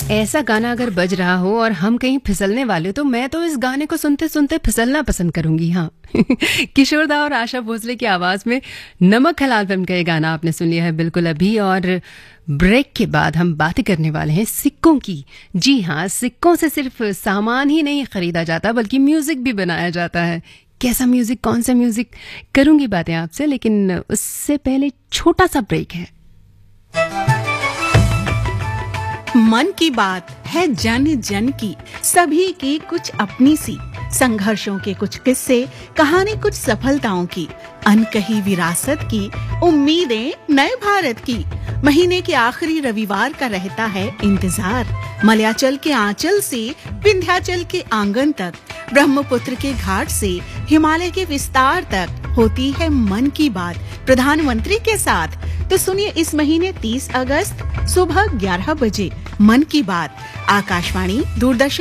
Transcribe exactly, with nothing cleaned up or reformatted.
ऐसा गाना अगर बज रहा हो और हम कहीं फिसलने वाले तो मैं तो इस गाने को सुनते सुनते फिसलना पसंद करूंगी। हाँ किशोर दा और आशा भोसले की आवाज में नमक हलाल फिल्म का ये गाना आपने सुन लिया है बिल्कुल अभी। और ब्रेक के बाद हम बातें करने वाले हैं सिक्कों की। जी हाँ, सिक्कों से सिर्फ सामान ही नहीं खरीदा जाता बल्कि म्यूजिक भी बनाया जाता है। कैसा म्यूजिक, कौन सा म्यूजिक, करूंगी बातें आपसे, लेकिन उससे पहले छोटा सा ब्रेक है। मन की बात है जन जन की, सभी की कुछ अपनी सी, संघर्षों के कुछ किस्से, कहानी कुछ सफलताओं की, अनकही विरासत की, उम्मीदें नए भारत की। महीने के आखिरी रविवार का रहता है इंतजार। मलयाचल के आंचल से विंध्याचल के आंगन तक, ब्रह्मपुत्र के घाट से हिमालय के विस्तार तक होती है मन की बात प्रधानमंत्री के साथ। तो सुनिए इस महीने तीस अगस्त सुबह ग्यारह बजे मन की बात, आकाशवाणी, दूरदर्शन